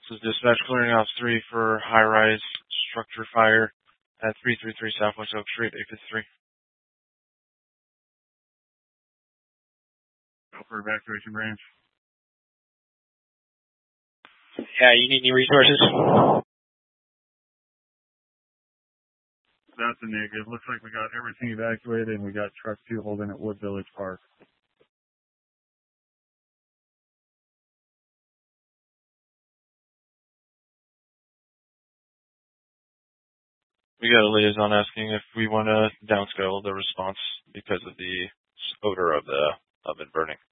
This is dispatch clearing off 3 for high-rise structure fire at 333 Southwest Oak Street, 853. Go for evacuation branch. Yeah, you need any resources? That's a negative. Looks like we got everything evacuated and we got truck 2 holding at Wood Village Park. We got a liaison asking if we want to downscale the response because of the odor of it burning.